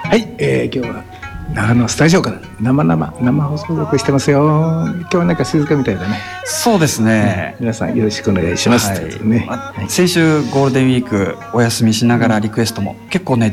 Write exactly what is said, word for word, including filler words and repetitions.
はい、えー、今日は長野スタジオから生々生放送録してますよ。今日はなんか静かみたいだね。 そうですね、 皆さんよろしくお願いします、 はいというね。 まあ先週ゴールデンウィークお休みしながらリクエストも結構ね